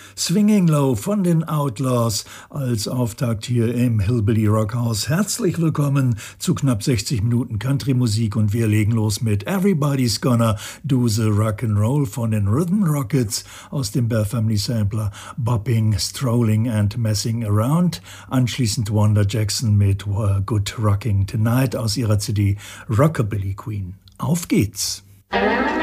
Swinging Low von den Outlaws als Auftakt hier im Hillbilly Rockhaus. Herzlich willkommen zu knapp 60 Minuten Country-Musik und wir legen los mit Everybody's Gonna Do the Rock'n'Roll von den Rhythm Rockets aus dem Bell Family Sampler Bopping, Strolling and Messing Around. Anschließend Wanda Jackson mit Good Rocking Tonight aus ihrer CD Rockabilly Queen. Auf geht's!